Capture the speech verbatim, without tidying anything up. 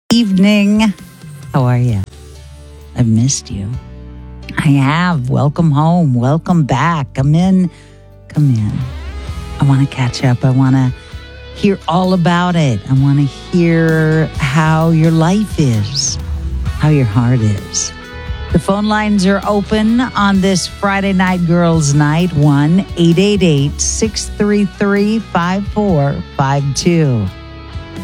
Evening. How are you? I've missed you. I have. Welcome home. Welcome back. Come in. Come in. I want to catch up. I want to hear all about it. I want to hear how your life is, how your heart is. The phone lines are open on this Friday night girls' night. one eight eight eight, six three three, five four five two.